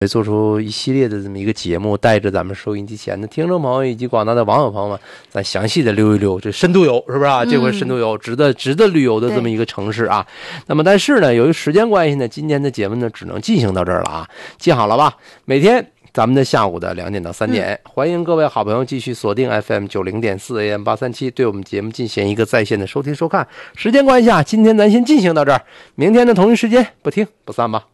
会做出一系列的这么一个节目，带着咱们收音机前的听众朋友以及广大的网友朋友们，咱详细的溜一溜，这深度游是不是啊？这回深度游值得旅游的这么一个城市啊。那么但是呢，由于时间关系呢，今天的节目呢只能进行到这儿了啊。记好了吧，每天咱们的下午的2点到3点，欢迎各位好朋友继续锁定 FM 90.4 AM 837，对我们节目进行一个在线的收听收看。时间关系啊，今天咱先进行到这儿，明天的同一时间不听不散吧。